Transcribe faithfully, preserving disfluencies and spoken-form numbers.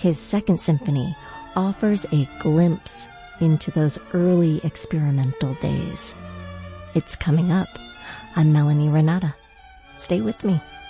His Second Symphony offers a glimpse into those early experimental days. It's coming up. I'm Melanie Renata. Stay with me.